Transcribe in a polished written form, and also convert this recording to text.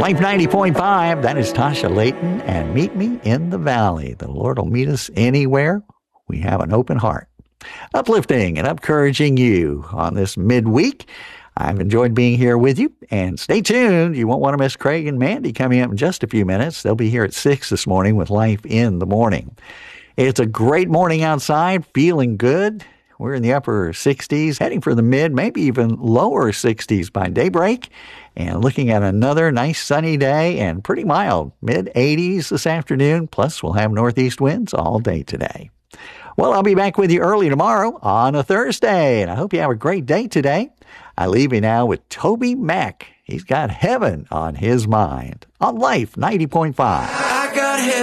Life 90.5, that is Tasha Layton, and Meet Me in the Valley. The Lord will meet us anywhere we have an open heart. Uplifting and encouraging you on this midweek. I've enjoyed being here with you, and stay tuned. You won't want to miss Craig and Mandy coming up in just a few minutes. They'll be here at 6 this morning with Life in the Morning. It's a great morning outside, feeling good. We're in the upper 60s, heading for the mid, maybe even lower 60s by daybreak, and looking at another nice sunny day and pretty mild, mid-80s this afternoon, plus we'll have northeast winds all day today. Well, I'll be back with you early tomorrow on a Thursday, and I hope you have a great day today. I leave you now with Toby Mac. He's got heaven on his mind on Life 90.5. I got heaven.